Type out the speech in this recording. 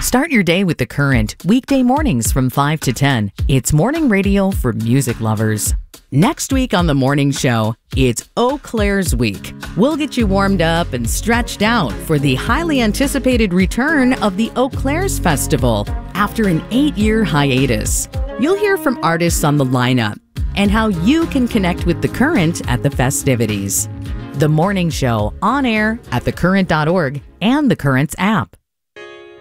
Start your day with The Current, weekday mornings from 5 to 10. It's morning radio for music lovers. Next week on The Morning Show, it's Eau Claire's Week. We'll get you warmed up and stretched out for the highly anticipated return of the Eau Claire's Festival after an 8-year hiatus. You'll hear from artists on the lineup and how you can connect with The Current at the festivities. The Morning Show on air at thecurrent.org and The Current's app.